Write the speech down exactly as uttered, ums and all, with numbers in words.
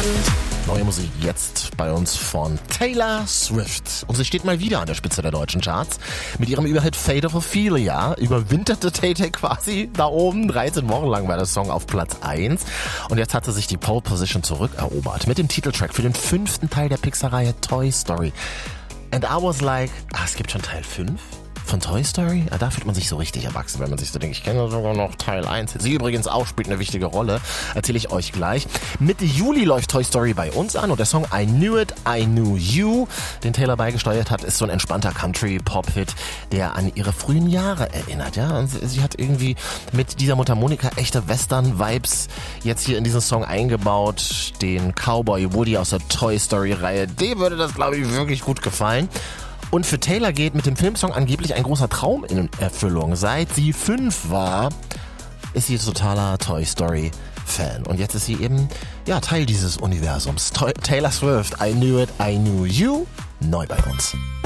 Neue Musik jetzt bei uns von Taylor Swift. Und sie steht mal wieder an der Spitze der deutschen Charts. Mit ihrem Überhit Fate of Ophelia überwinterte Tay-Tay quasi da oben. dreizehn Wochen lang war der Song auf Platz eins. Und jetzt hat sie sich die Pole Position zurückerobert mit dem Titeltrack für den fünften Teil der Pixar-Reihe Toy Story. And I was like, ah, es gibt schon Teil fünf? Von Toy Story? Ja, da fühlt man sich so richtig erwachsen, wenn man sich so denkt, ich kenne sogar noch Teil eins. Sie übrigens auch spielt eine wichtige Rolle, erzähle ich euch gleich. Mitte Juli läuft Toy Story bei uns an und der Song I Knew It, I Knew You, den Taylor beigesteuert hat, ist so ein entspannter Country-Pop-Hit, der an ihre frühen Jahre erinnert. Ja, und sie hat irgendwie mit dieser Mundharmonika echte Western-Vibes jetzt hier in diesen Song eingebaut. Den Cowboy Woody aus der Toy Story-Reihe, dem würde das, glaube ich, wirklich gut gefallen. Und für Taylor geht mit dem Filmsong angeblich ein großer Traum in Erfüllung. Seit sie fünf war, ist sie totaler Toy Story Fan. Und jetzt ist sie eben, ja, Teil dieses Universums. Taylor Swift, I Knew It, I Knew You, neu bei uns.